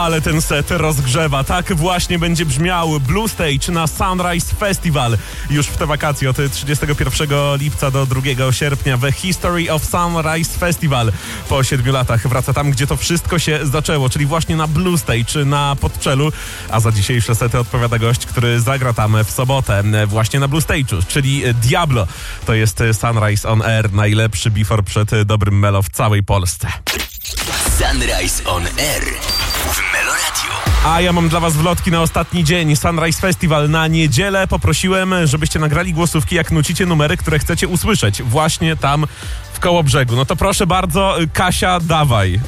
Ale ten set rozgrzewa. Tak właśnie będzie brzmiał Blue Stage na Sunrise Festival. Już w te wakacje od 31 lipca do 2 sierpnia The History of Sunrise Festival. Po 7 latach wraca tam, gdzie to wszystko się zaczęło, czyli właśnie na Blue Stage, na Podczelu. A za dzisiejsze sety odpowiada gość, który zagra tam w sobotę właśnie na Blue Stage'u, czyli Diablo. To jest Sunrise on Air, najlepszy before przed dobrym Melo w całej Polsce. Sunrise on Air w Melo Radio. A ja mam dla was wlotki na ostatni dzień. Sunrise Festival na niedzielę. Poprosiłem, żebyście nagrali głosówki, jak nucicie numery, które chcecie usłyszeć właśnie tam w Kołobrzegu. No to proszę bardzo, Kasia, dawaj.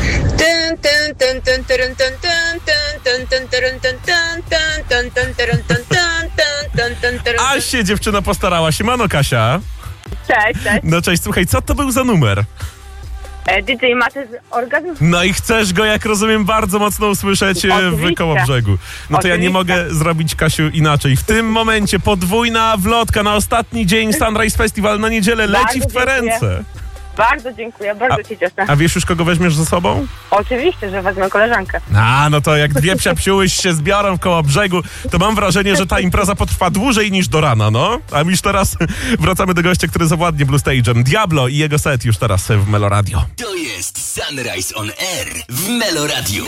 A się dziewczyna postarała. Siemano, Kasia. Cześć, cześć. No cześć, słuchaj, co to był za numer? DJ Maty z Orgazm. No i chcesz go, jak rozumiem, bardzo mocno usłyszeć w Oczywiście. Kołobrzegu. No to ja nie Oczywiście. mogę zrobić, Kasiu, inaczej. W tym momencie podwójna wlotka na ostatni dzień Sunrise Festival na niedzielę leci Bardzo w twe dziękuję. ręce. Bardzo dziękuję, bardzo się cieszę. A wiesz już, kogo weźmiesz ze sobą? Oczywiście, że wezmę koleżankę. No to jak dwie psiapsiuły się zbiorą w Kołobrzegu, to mam wrażenie, że ta impreza potrwa dłużej niż do rana, no. A już teraz wracamy do gościa, który zawładnie Blue Stage'em. Diablo i jego set już teraz w Melo Radio. To jest Sunrise on Air w Melo Radio.